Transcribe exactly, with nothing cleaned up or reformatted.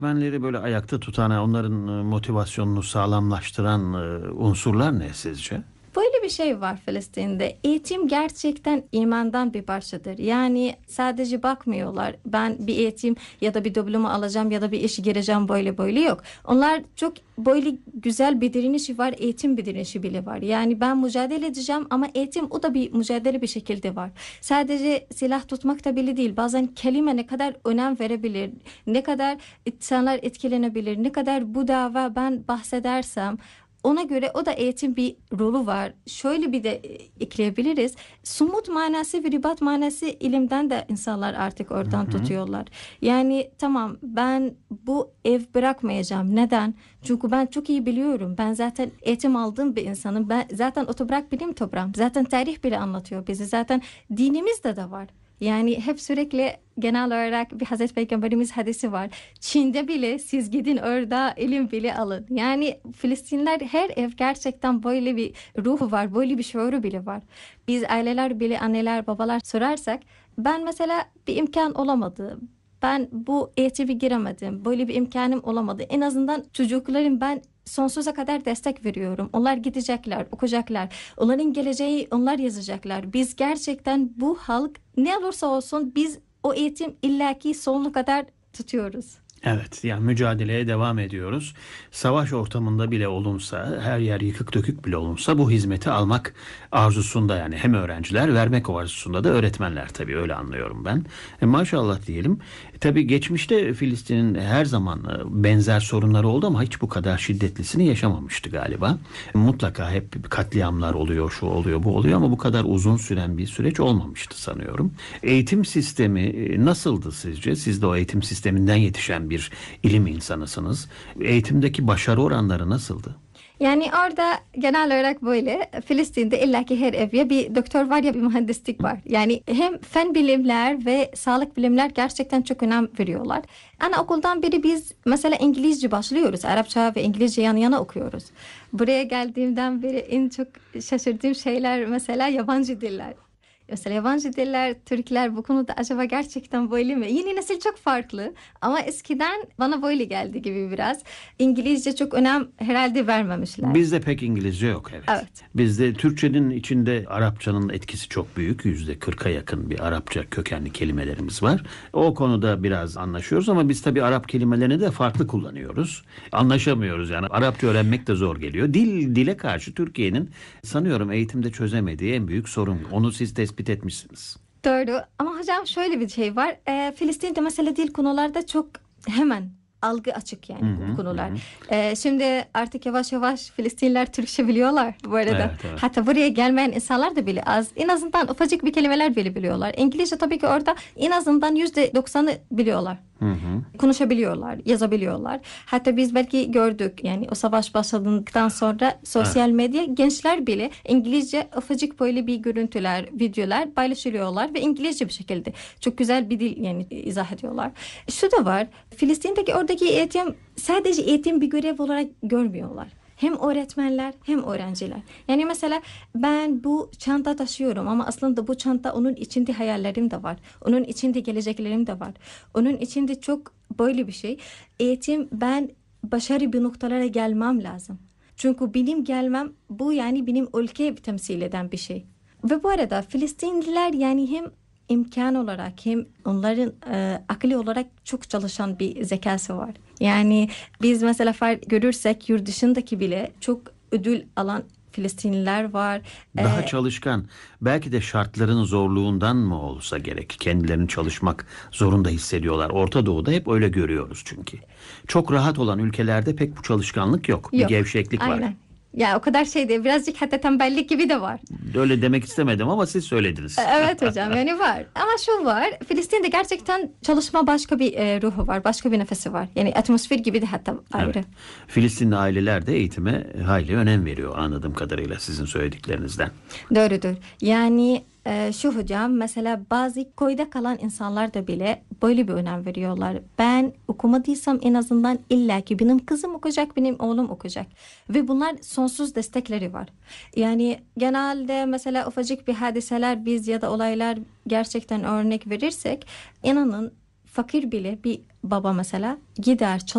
Öğretmenleri böyle ayakta tutan, onların e, motivasyonunu sağlamlaştıran e, unsurlar ne sizce? Böyle bir şey var Filistin'de. Eğitim gerçekten imandan bir parçadır. Yani sadece bakmıyorlar. Ben bir eğitim ya da bir diploma alacağım ya da bir işe gireceğim böyle böyle yok. Onlar çok böyle güzel bir direnişi var. Eğitim bir direnişi bile var. Yani ben mücadele edeceğim ama eğitim o da bir mücadele bir şekilde var. Sadece silah tutmak da bile değil. Bazen kelime ne kadar önem verebilir, ne kadar insanlar etkilenebilir, ne kadar bu dava ben bahsedersem ona göre o da eğitim bir rolü var. Şöyle bir de e, ekleyebiliriz. Sumut manası ve ribat manası ilimden de insanlar artık Hı oradan hı. tutuyorlar. Yani tamam ben bu ev bırakmayacağım. Neden? Çünkü ben çok iyi biliyorum. Ben zaten eğitim aldığım bir insanım. Ben zaten o toprak benim toprağım. Zaten tarih bile anlatıyor bizi. Zaten dinimizde de var. Yani hep sürekli genel olarak bir Hazreti Peygamberimiz hadisi var. Çin'de bile siz gidin orada ilim bile alın. Yani Filistinler her ev gerçekten böyle bir ruhu var. Böyle bir şuuru bile var. Biz aileler bile anneler babalar sorarsak ben mesela bir imkan olamadı. Ben bu eğitime giremedim. Böyle bir imkanım olamadı. En azından çocuklarım ben sonsuza kadar destek veriyorum. Onlar gidecekler, okuyacaklar. Onların geleceği onlar yazacaklar. Biz gerçekten bu halk ne olursa olsun biz o eğitim illaki sonuna kadar tutuyoruz. Evet, yani mücadeleye devam ediyoruz. Savaş ortamında bile olunsa, her yer yıkık dökük bile olunsa bu hizmeti almak arzusunda, yani hem öğrenciler, vermek arzusunda da öğretmenler, tabii öyle anlıyorum ben. E, maşallah diyelim. E, tabii geçmişte Filistin'in her zaman e, benzer sorunları oldu ama hiç bu kadar şiddetlisini yaşamamıştı galiba. E, mutlaka hep katliamlar oluyor, şu oluyor, bu oluyor ama bu kadar uzun süren bir süreç olmamıştı sanıyorum. Eğitim sistemi e, nasıldı sizce? Siz de o eğitim sisteminden yetişen bir ilim insanısınız. Eğitimdeki başarı oranları nasıldı? Yani orada genel olarak böyle Filistin'de illaki her ev ya bir doktor var ya bir mühendislik var. Yani hem fen bilimler ve sağlık bilimler gerçekten çok önem veriyorlar. Anaokuldan beri biz mesela İngilizce başlıyoruz. Arapça ve İngilizce yan yana okuyoruz. Buraya geldiğimden beri en çok şaşırdığım şeyler mesela yabancı diller. Mesela yabancı diller, Türkler bu konuda acaba gerçekten böyle mi? Yeni nesil çok farklı ama eskiden bana böyle geldi gibi biraz. İngilizce çok önem herhalde vermemişler. Bizde pek İngilizce yok, evet. Evet. Bizde Türkçenin içinde Arapçanın etkisi çok büyük. Yüzde kırka yakın bir Arapça kökenli kelimelerimiz var. O konuda biraz anlaşıyoruz ama biz tabii Arap kelimelerini de farklı kullanıyoruz. Anlaşamıyoruz yani. Arapça öğrenmek de zor geliyor. Dil dile karşı Türkiye'nin sanıyorum eğitimde çözemediği en büyük sorun. Onu siz tespit etmişsiniz. Doğru ama hocam şöyle bir şey var. Ee, Filistin'de mesela dil konularda çok hemen algı açık Hı yani bu hı, hı konular. hı. Ee, şimdi artık yavaş yavaş Filistinliler Türkçe biliyorlar bu arada. Evet, evet. Hatta buraya gelmeyen insanlar da bile az. En azından ufacık bir kelimeler bile biliyorlar. İngilizce tabii ki orada en azından yüzde doksanı biliyorlar. Hı hı. Konuşabiliyorlar, yazabiliyorlar. Hatta biz belki gördük yani o savaş başladıktan sonra Evet. sosyal medya gençler bile İngilizce ufacık böyle bir görüntüler, videolar paylaşıyorlar ve İngilizce bir şekilde çok güzel bir dil yani izah ediyorlar. Şu da var. Filistin'deki oradaki eğitim sadece eğitim bir görev olarak görmüyorlar. Hem öğretmenler hem öğrenciler. Yani mesela ben bu çanta taşıyorum ama aslında bu çanta onun içinde hayallerim de var. Onun içinde geleceklerim de var. Onun içinde çok böyle bir şey. Eğitim ben başarı bir noktalara gelmem lazım. Çünkü benim gelmem bu yani benim ülkeyi temsil eden bir şey. Ve bu arada Filistinliler yani hem imkan olarak hem onların e, akli olarak çok çalışan bir zekası var. Yani biz mesela fark görürsek yurt dışındaki bile çok ödül alan Filistinliler var. Daha E, çalışkan, belki de şartların zorluğundan mı olsa gerek, kendilerini çalışmak zorunda hissediyorlar. Orta Doğu'da hep öyle görüyoruz çünkü. Çok rahat olan ülkelerde pek bu çalışkanlık yok. Bir yok. gevşeklik var. Aynen. Ya o kadar şey değil. Birazcık hatta tembellik gibi de var. Öyle demek istemedim ama siz E, söylediniz. Evet hocam yani var. Ama şu var. Filistin'de gerçekten çalışma başka bir e, ruhu var. Başka bir nefesi var. Yani atmosfer gibi de hatta Evet. ayrı. Filistinli aileler de eğitime hayli önem veriyor anladığım kadarıyla sizin söylediklerinizden. Doğrudur. Yani e, şu hocam mesela bazı koyda kalan insanlar da bile böyle bir önem veriyorlar. Ben okumadıysam en azından illaki benim kızım okuyacak, benim oğlum okuyacak. Ve bunlar sonsuz destekleri var. Yani genelde mesela ufacık bir hadiseler biz ya da olaylar gerçekten örnek verirsek inanın fakir bile bir baba mesela gider